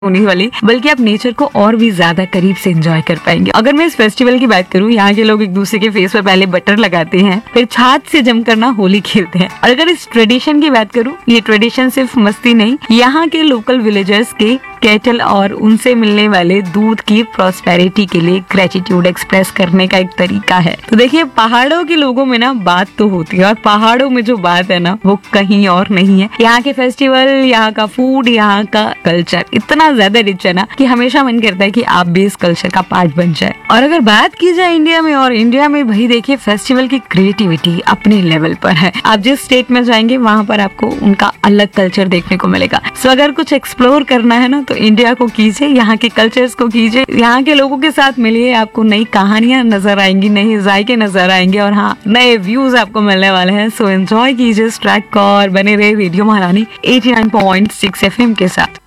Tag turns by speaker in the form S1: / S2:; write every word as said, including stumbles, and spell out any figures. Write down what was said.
S1: होने वाली, बल्कि आप नेचर को और भी ज्यादा करीब से एंजॉय कर पाएंगे। अगर मैं इस फेस्टिवल की बात करूँ, यहाँ के लोग एक दूसरे के फेस पर पहले बटर लगाते हैं, फिर छाछ से जमकर ना होली खेलते हैं। और अगर इस ट्रेडिशन की बात करूँ, ये ट्रेडिशन सिर्फ मस्ती नहीं, यहाँ के लोकल विलेजर्स के कैटल और उनसे मिलने वाले दूध की प्रॉस्पेरिटी के लिए ग्रेटिट्यूड एक्सप्रेस करने का एक तरीका है। तो देखिए, पहाड़ों के लोगों में ना बात तो होती है, और पहाड़ों में जो बात है ना वो कहीं और नहीं है। यहाँ के फेस्टिवल, यहाँ का फूड, यहाँ का कल्चर इतना ज्यादा रिच है ना कि हमेशा मन करता है कि आप भी इस कल्चर का पार्ट बन जाए। और अगर बात की जाए इंडिया में, और इंडिया में भाई देखिए फेस्टिवल की क्रिएटिविटी अपने लेवल पर है। आप जिस स्टेट में जाएंगे वहाँ पर आपको उनका अलग कल्चर देखने को मिलेगा। सो अगर कुछ एक्सप्लोर करना है ना तो इंडिया को कीजिए, यहाँ के कल्चर्स को कीजिए, यहाँ के लोगों के साथ मिलिए, आपको नई कहानियां नजर आएंगी, नए जायके नजर आएंगे, और हाँ, नए व्यूज आपको मिलने वाले हैं। सो एंजॉय कीजिए इस ट्रैक को और बने रहे रेडियो महारानी eighty nine point six F M के साथ।